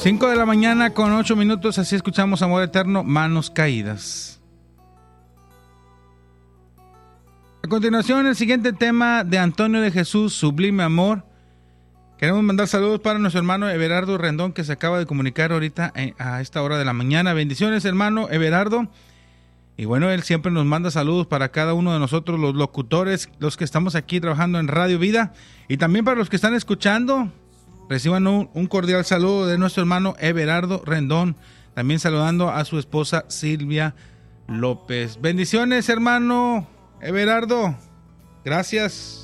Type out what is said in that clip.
5 de la mañana con 8 minutos, así escuchamos Amor Eterno, Manos Caídas. A continuación, el siguiente tema de Antonio de Jesús, Sublime Amor. Queremos mandar saludos para nuestro hermano Everardo Rendón, que se acaba de comunicar ahorita a esta hora de la mañana. Bendiciones, hermano Everardo. Y bueno, él siempre nos manda saludos para cada uno de nosotros, los locutores, los que estamos aquí trabajando en Radio Vida. Y también para los que están escuchando, reciban un cordial saludo de nuestro hermano Everardo Rendón. También saludando a su esposa Silvia López. Bendiciones, hermano Everardo. Gracias.